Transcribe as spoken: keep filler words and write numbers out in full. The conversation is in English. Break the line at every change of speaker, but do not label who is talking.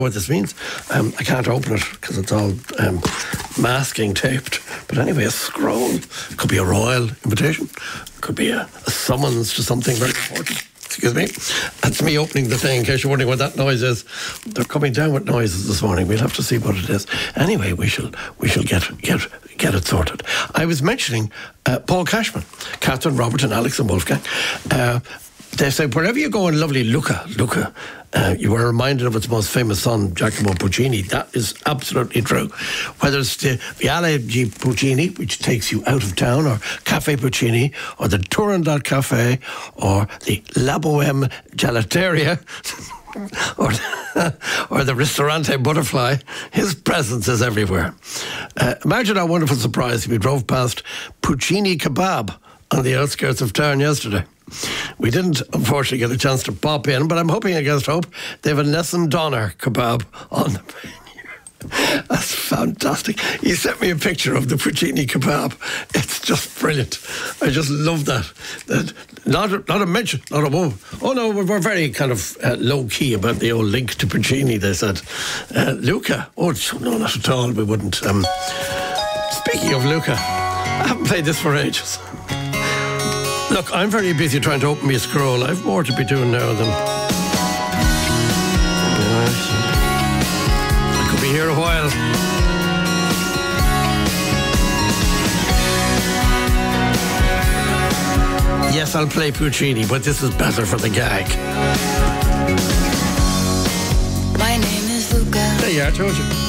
what this means. Um, I can't open it because it's all um, masking taped. But anyway, a scroll. It could be a royal invitation. It could be a, a summons to something very important. Excuse me. That's me opening the thing, in case you're wondering what that noise is. They're coming down with noises this morning. We'll have to see what it is. Anyway, we shall we shall get get get it sorted. I was mentioning uh, Paul Cashman, Catherine, Robert and Alex and Wolfgang. Uh, They say, wherever you go in lovely Lucca, Lucca, uh, you are reminded of its most famous son, Giacomo Puccini. That is absolutely true. Whether it's the Viale di Puccini, which takes you out of town, or Cafe Puccini, or the Turandot Cafe, or the La Boheme Gelateria, or, or the Ristorante Butterfly, his presence is everywhere. Uh, imagine our wonderful surprise if we drove past Puccini Kebab on the outskirts of town yesterday. We didn't, unfortunately, get a chance to pop in, but I'm hoping against hope they have a Nessun Donner kebab on the menu. That's fantastic. He sent me a picture of the Puccini kebab. It's just brilliant. I just love that. that not, a, not a mention, not a whoa. Oh no, we're, we're very kind of uh, low key about the old link to Puccini, they said. Uh, Lucca? Oh, no, not at all. We wouldn't. Um, speaking of Lucca, I haven't played this for ages. Look, I'm very busy trying to open me a scroll. I've more to be doing now than... I could be here a while. Yes, I'll play Puccini, but this is better for the gag.
My name is Lucca.
There you are, I told you.